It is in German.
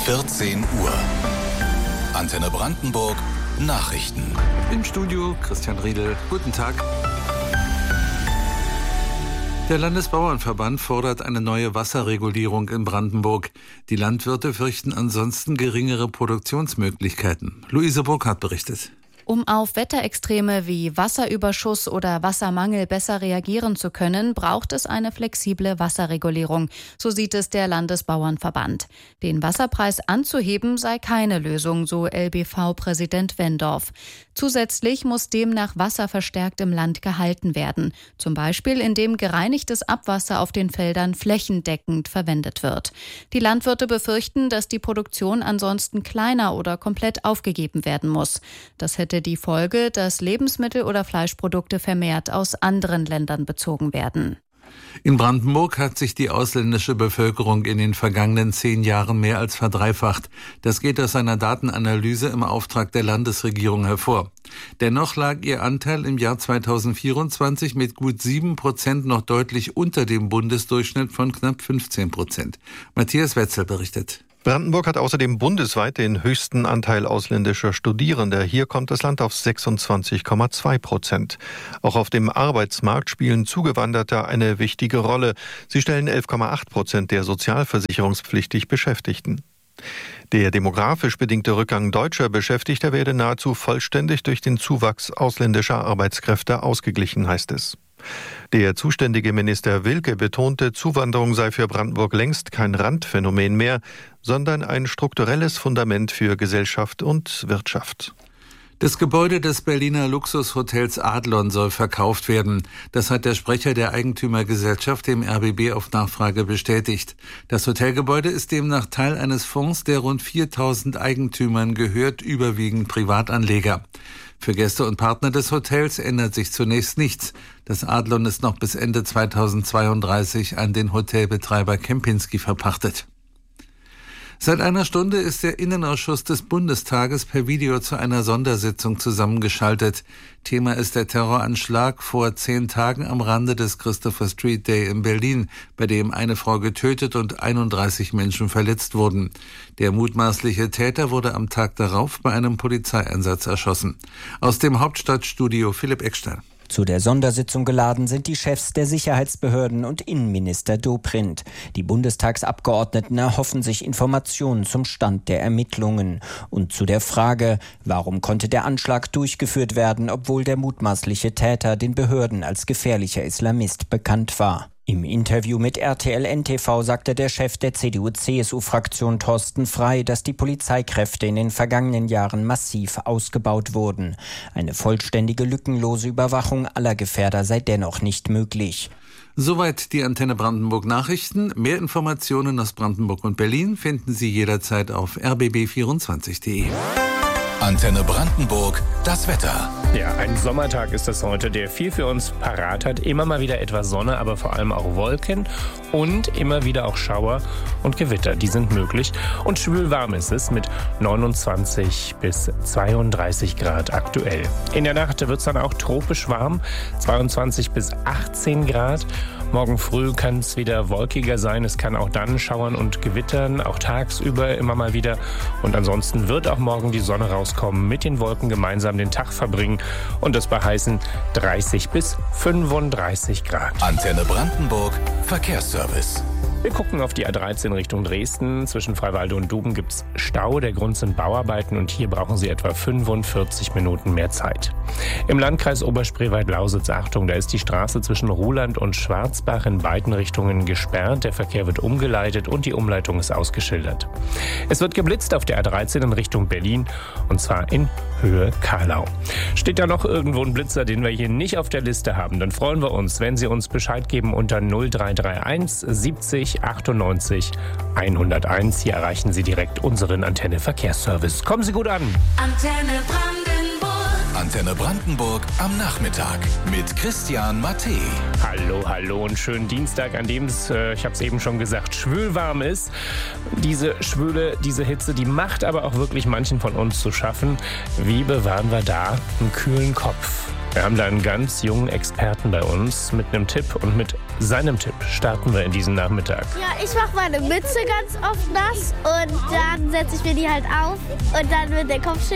14 Uhr. Antenne Brandenburg Nachrichten. Im Studio Christian Riedel. Guten Tag. Der Landesbauernverband fordert eine neue Wasserregulierung in Brandenburg. Die Landwirte fürchten ansonsten geringere Produktionsmöglichkeiten. Luise Burkhardt berichtet. Um auf Wetterextreme wie Wasserüberschuss oder Wassermangel besser reagieren zu können, braucht es eine flexible Wasserregulierung. So sieht es der Landesbauernverband. Den Wasserpreis anzuheben sei keine Lösung, so LBV-Präsident Wendorf. Zusätzlich muss demnach Wasser verstärkt im Land gehalten werden. Zum Beispiel, indem gereinigtes Abwasser auf den Feldern flächendeckend verwendet wird. Die Landwirte befürchten, dass die Produktion ansonsten kleiner oder komplett aufgegeben werden muss. Das hätte die Folge, dass Lebensmittel oder Fleischprodukte vermehrt aus anderen Ländern bezogen werden. In Brandenburg hat sich die ausländische Bevölkerung in den vergangenen 10 Jahren mehr als verdreifacht. Das geht aus einer Datenanalyse im Auftrag der Landesregierung hervor. Dennoch lag ihr Anteil im Jahr 2024 mit gut 7% noch deutlich unter dem Bundesdurchschnitt von knapp 15%. Matthias Wetzel berichtet. Brandenburg hat außerdem bundesweit den höchsten Anteil ausländischer Studierender. Hier kommt das Land auf 26,2%. Auch auf dem Arbeitsmarkt spielen Zugewanderte eine wichtige Rolle. Sie stellen 11,8% der sozialversicherungspflichtig Beschäftigten. Der demografisch bedingte Rückgang deutscher Beschäftigter werde nahezu vollständig durch den Zuwachs ausländischer Arbeitskräfte ausgeglichen, heißt es. Der zuständige Minister Wilke betonte, Zuwanderung sei für Brandenburg längst kein Randphänomen mehr, sondern ein strukturelles Fundament für Gesellschaft und Wirtschaft. Das Gebäude des Berliner Luxushotels Adlon soll verkauft werden. Das hat der Sprecher der Eigentümergesellschaft dem RBB auf Nachfrage bestätigt. Das Hotelgebäude ist demnach Teil eines Fonds, der rund 4.000 Eigentümern gehört, überwiegend Privatanleger. Für Gäste und Partner des Hotels ändert sich zunächst nichts. Das Adlon ist noch bis Ende 2032 an den Hotelbetreiber Kempinski verpachtet. Seit einer Stunde ist der Innenausschuss des Bundestages per Video zu einer Sondersitzung zusammengeschaltet. Thema ist der Terroranschlag vor 10 Tagen am Rande des Christopher Street Day in Berlin, bei dem eine Frau getötet und 31 Menschen verletzt wurden. Der mutmaßliche Täter wurde am Tag darauf bei einem Polizeieinsatz erschossen. Aus dem Hauptstadtstudio Philipp Eckstein. Zu der Sondersitzung geladen sind die Chefs der Sicherheitsbehörden und Innenminister Dobrindt. Die Bundestagsabgeordneten erhoffen sich Informationen zum Stand der Ermittlungen und zu der Frage, warum konnte der Anschlag durchgeführt werden, obwohl der mutmaßliche Täter den Behörden als gefährlicher Islamist bekannt war. Im Interview mit RTL NTV sagte der Chef der CDU-CSU-Fraktion Thorsten Frey, dass die Polizeikräfte in den vergangenen Jahren massiv ausgebaut wurden. Eine vollständige, lückenlose Überwachung aller Gefährder sei dennoch nicht möglich. Soweit die Antenne Brandenburg Nachrichten. Mehr Informationen aus Brandenburg und Berlin finden Sie jederzeit auf rbb24.de. Antenne Brandenburg, das Wetter. Ja, ein Sommertag ist das heute, der viel für uns parat hat. Immer mal wieder etwas Sonne, aber vor allem auch Wolken und immer wieder auch Schauer und Gewitter. Die sind möglich. Und schwül-warm ist es mit 29 bis 32 Grad aktuell. In der Nacht wird es dann auch tropisch warm, 22 bis 18 Grad. Morgen früh kann es wieder wolkiger sein. Es kann auch dann schauern und gewittern, auch tagsüber immer mal wieder. Und ansonsten wird auch morgen die Sonne rauskommen, mit den Wolken gemeinsam den Tag verbringen. Und das bei heißen 30 bis 35 Grad. Antenne Brandenburg, Verkehrsservice. Wir gucken auf die A13 Richtung Dresden. Zwischen Freiwalde und Duben gibt es Stau. Der Grund sind Bauarbeiten und hier brauchen Sie etwa 45 Minuten mehr Zeit. Im Landkreis Oberspreewald-Lausitz, Achtung, da ist die Straße zwischen Ruhland und Schwarzbach in beiden Richtungen gesperrt. Der Verkehr wird umgeleitet und die Umleitung ist ausgeschildert. Es wird geblitzt auf der A13 in Richtung Berlin und zwar in Höhe Karlau. Steht da noch irgendwo ein Blitzer, den wir hier nicht auf der Liste haben, dann freuen wir uns, wenn Sie uns Bescheid geben unter 0331 70 98 101. Hier erreichen Sie direkt unseren Antenne Verkehrsservice. Kommen Sie gut an. Antenne Brandenburg am Nachmittag mit Christian Matte. Hallo und schönen Dienstag, an dem es, ich habe es eben schon gesagt, schwülwarm ist. Diese Schwüle, diese Hitze, die macht aber auch wirklich manchen von uns zu schaffen. Wie bewahren wir da einen kühlen Kopf? Wir haben da einen ganz jungen Experten bei uns mit einem Tipp und mit seinem Tipp starten wir in diesen Nachmittag. Ja, ich mache meine Mütze ganz oft nass und dann setze ich mir die halt auf und dann wird der Kopf schön